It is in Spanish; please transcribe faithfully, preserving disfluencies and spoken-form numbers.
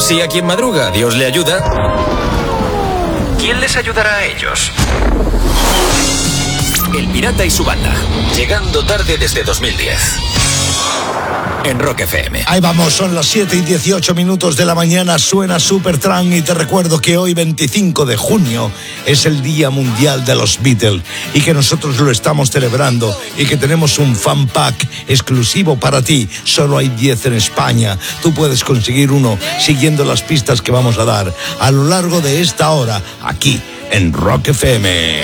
Si a quien madruga Dios le ayuda, ¿quién les ayudará a ellos? El Pirata y su banda, llegando tarde desde dos mil diez. En Rock F M. Ahí vamos, son las siete y dieciocho minutos de la mañana, suena Supertramp y te recuerdo que hoy veinticinco de junio es el Día Mundial de los Beatles y que nosotros lo estamos celebrando y que tenemos un fan pack exclusivo para ti. Solo hay diez en España. Tú puedes conseguir uno siguiendo las pistas que vamos a dar a lo largo de esta hora aquí en Rock F M.